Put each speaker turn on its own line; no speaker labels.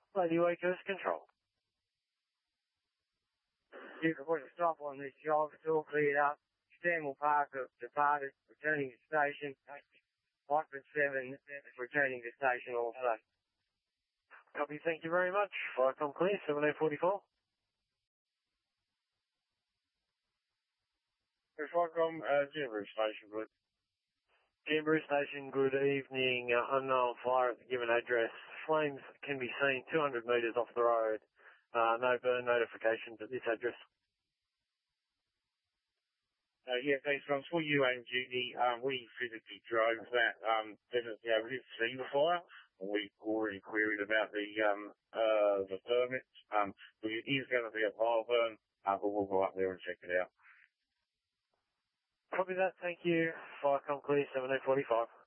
Lady Waco's control. You can put a stop on this job. It's all cleared up. Stanmore Park have departed, returning to station. Watford 7 returning to station also. Copy, thank you very much. Viacom clear, 7044.
It's Viacom, Jamboree Station, please.
Jamboree Station, good evening. Unknown fire at the given address. Flames can be seen 200 metres off the road. No burn notifications at this address.
Yeah, thanks, Ron. For you and Judy, we physically drove that, we didn't see the fire. We've already queried about the permits. It is going to be a fire burn, but we'll go up there and check it out.
Copy that, thank you. Viacom clear, 7045.